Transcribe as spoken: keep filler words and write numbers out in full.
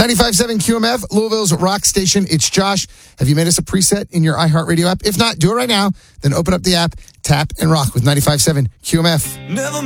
ninety-five point seven Q M F, Louisville's rock station. It's Josh. Have you made us a preset in your iHeartRadio app? If not, do it right now. Then open up the app, tap, and rock with ninety-five point seven Q M F. Never